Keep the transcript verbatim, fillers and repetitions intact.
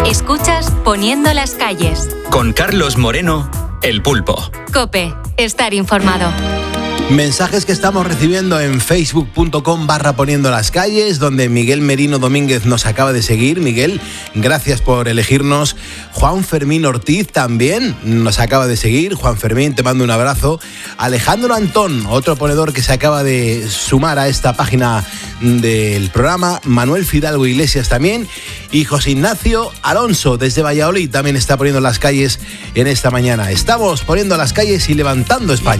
Escuchas Poniendo las calles. Con Carlos Moreno, El Pulpo. COPE, estar informado. Mensajes que estamos recibiendo en facebook.com barra poniendo las calles, donde Miguel Merino Domínguez nos acaba de seguir. Miguel, gracias por elegirnos. Juan Fermín Ortiz también nos acaba de seguir. Juan Fermín, te mando un abrazo. Alejandro Antón, otro ponedor que se acaba de sumar a esta página del programa. Manuel Fidalgo Iglesias también. Y José Ignacio Alonso, desde Valladolid, también está poniendo las calles en esta mañana. Estamos poniendo las calles y levantando España.